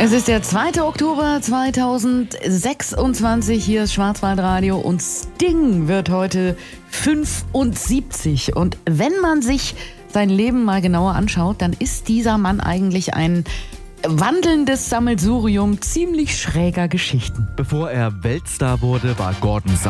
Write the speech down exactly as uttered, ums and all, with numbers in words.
Es ist der zweite Oktober zweitausendsechsundzwanzig, hier ist Schwarzwaldradio und Sting wird heute fünfundsiebzig. Und wenn man sich sein Leben mal genauer anschaut, dann ist dieser Mann eigentlich ein wandelndes Sammelsurium ziemlich schräger Geschichten. Bevor er Weltstar wurde, war Gordon